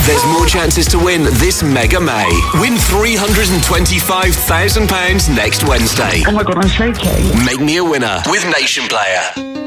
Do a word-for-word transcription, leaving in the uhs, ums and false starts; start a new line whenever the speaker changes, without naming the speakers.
There's more chances to win this Mega May. Win three hundred twenty-five thousand pounds next Wednesday.
Oh my God, I'm shaking.
Make me a winner with Nation Player.